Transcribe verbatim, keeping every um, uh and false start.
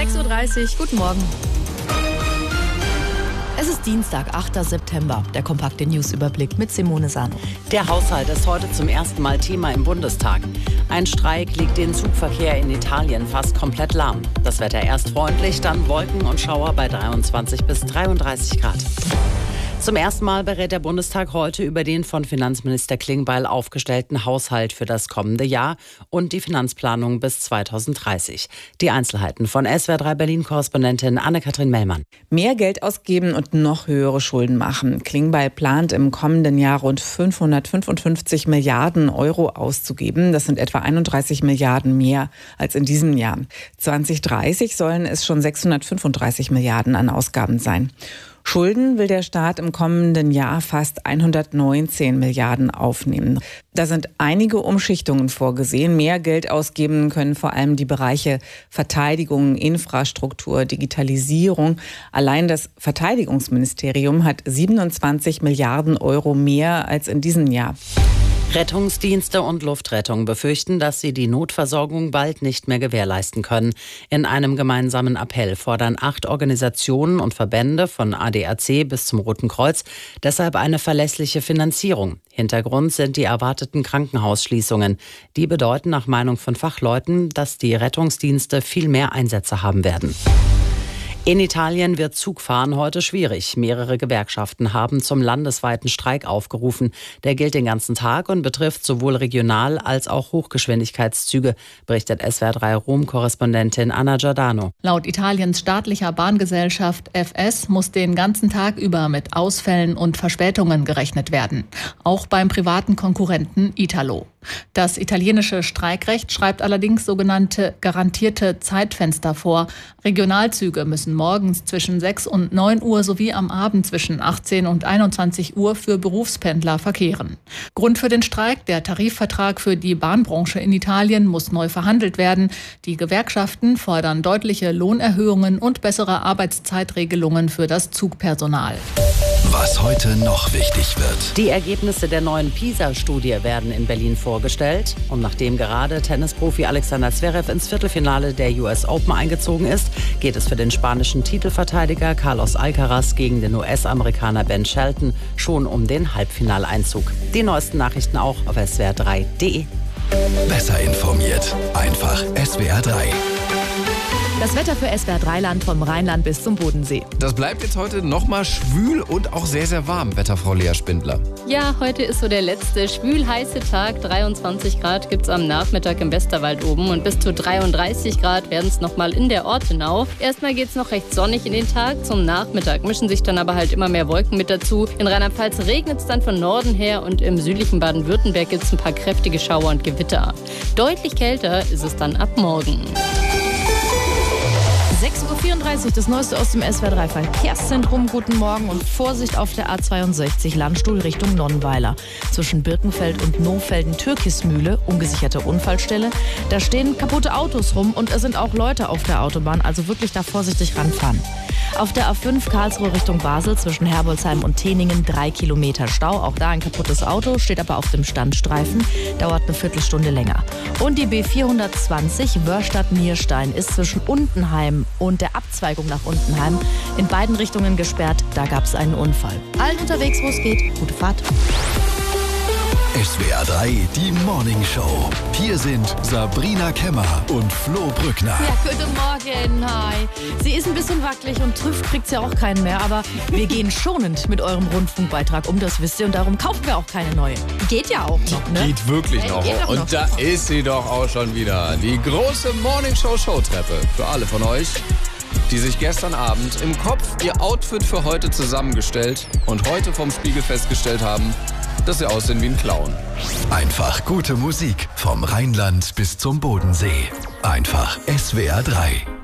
sechs Uhr dreißig, guten Morgen. Es ist Dienstag, achter September. Der kompakte Newsüberblick mit Simone Sano. Der Haushalt ist heute zum ersten Mal Thema im Bundestag. Ein Streik legt den Zugverkehr in Italien fast komplett lahm. Das Wetter erst freundlich, dann Wolken und Schauer bei dreiundzwanzig bis dreiunddreißig Grad. Zum ersten Mal berät der Bundestag heute über den von Finanzminister Klingbeil aufgestellten Haushalt für das kommende Jahr und die Finanzplanung bis zweitausenddreißig. Die Einzelheiten von S W R drei Berlin-Korrespondentin Anne-Kathrin Mellmann. Mehr Geld ausgeben und noch höhere Schulden machen. Klingbeil plant im kommenden Jahr rund fünfhundertfünfundfünfzig Milliarden Euro auszugeben. Das sind etwa einunddreißig Milliarden mehr als in diesem Jahr. zweitausenddreißig sollen es schon sechshundertfünfunddreißig Milliarden an Ausgaben sein. Schulden will der Staat im kommenden Jahr fast hundertneunzehn Milliarden aufnehmen. Da sind einige Umschichtungen vorgesehen. Mehr Geld ausgeben können vor allem die Bereiche Verteidigung, Infrastruktur, Digitalisierung. Allein das Verteidigungsministerium hat siebenundzwanzig Milliarden Euro mehr als in diesem Jahr. Rettungsdienste und Luftrettung befürchten, dass sie die Notversorgung bald nicht mehr gewährleisten können. In einem gemeinsamen Appell fordern acht Organisationen und Verbände von A D A C bis zum Roten Kreuz deshalb eine verlässliche Finanzierung. Hintergrund sind die erwarteten Krankenhausschließungen. Die bedeuten nach Meinung von Fachleuten, dass die Rettungsdienste viel mehr Einsätze haben werden. In Italien wird Zugfahren heute schwierig. Mehrere Gewerkschaften haben zum landesweiten Streik aufgerufen. Der gilt den ganzen Tag und betrifft sowohl Regional- als auch Hochgeschwindigkeitszüge, berichtet S W R drei Rom-Korrespondentin Anna Giordano. Laut Italiens staatlicher Bahngesellschaft F S muss den ganzen Tag über mit Ausfällen und Verspätungen gerechnet werden. Auch beim privaten Konkurrenten Italo. Das italienische Streikrecht schreibt allerdings sogenannte garantierte Zeitfenster vor. Regionalzüge müssen morgens zwischen sechs und neun Uhr sowie am Abend zwischen achtzehn und einundzwanzig Uhr für Berufspendler verkehren. Grund für den Streik: der Tarifvertrag für die Bahnbranche in Italien muss neu verhandelt werden. Die Gewerkschaften fordern deutliche Lohnerhöhungen und bessere Arbeitszeitregelungen für das Zugpersonal. Was heute noch wichtig wird. Die Ergebnisse der neuen PISA-Studie werden in Berlin vorgestellt. Und nachdem gerade Tennisprofi Alexander Zverev ins Viertelfinale der U S Open eingezogen ist, geht es für den spanischen Titelverteidiger Carlos Alcaraz gegen den U S-Amerikaner Ben Shelton schon um den Halbfinaleinzug. Die neuesten Nachrichten auch auf S W R drei Punkt de. Besser informiert. Einfach S W R drei. Das Wetter für S W R drei Land vom Rheinland bis zum Bodensee. Das bleibt jetzt heute nochmal schwül und auch sehr, sehr warm, Wetterfrau Lea Spindler. Ja, heute ist so der letzte schwül-heiße Tag. dreiundzwanzig Grad gibt es am Nachmittag im Westerwald oben und bis zu dreiunddreißig Grad werden es nochmal in der Ortenau. Erstmal geht es noch recht sonnig in den Tag. Zum Nachmittag mischen sich dann aber halt immer mehr Wolken mit dazu. In Rheinland-Pfalz regnet es dann von Norden her und im südlichen Baden-Württemberg gibt es ein paar kräftige Schauer und Gewitter. Deutlich kälter ist es dann ab morgen. sechs Uhr vierunddreißig, das Neueste aus dem S W R drei Verkehrszentrum. Guten Morgen und Vorsicht auf der A zweiundsechzig Landstuhl Richtung Nonnenweiler. Zwischen Birkenfeld und Nohfelden-Türkismühle, ungesicherte Unfallstelle. Da stehen kaputte Autos rum und es sind auch Leute auf der Autobahn, also wirklich da vorsichtig ranfahren. Auf der A fünf Karlsruhe Richtung Basel zwischen Herbolzheim und Teningen drei Kilometer Stau. Auch da ein kaputtes Auto, steht aber auf dem Standstreifen, dauert eine Viertelstunde länger. Und die B vierhundertzwanzig Wörstadt-Nierstein ist zwischen Untenheim und der Abzweigung nach Untenheim in beiden Richtungen gesperrt. Da gab es einen Unfall. Allen unterwegs, wo es geht, gute Fahrt. S W R drei, die Morning Show. Hier sind Sabrina Kemmer und Flo Brückner. Ja, guten Morgen, hi. Sie ist ein bisschen wackelig und trifft kriegt sie ja auch keinen mehr, aber wir gehen schonend mit eurem Rundfunkbeitrag um, das wisst ihr, und darum kaufen wir auch keine neue. Geht ja auch noch, ne? Geht wirklich noch. Geht doch und noch. da ist sie doch auch schon wieder. Die große Morning Show Showtreppe. Für alle von euch, die sich gestern Abend im Kopf ihr Outfit für heute zusammengestellt und heute vom Spiegel festgestellt haben, dass sie aussehen wie ein Clown. Einfach gute Musik vom Rheinland bis zum Bodensee. Einfach S W R drei.